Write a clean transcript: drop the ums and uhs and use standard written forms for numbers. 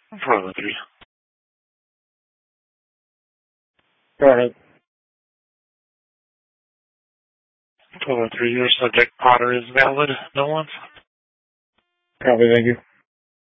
Probably 3. Go ahead. 1203, your subject Potter is valid. No one? Copy, thank you.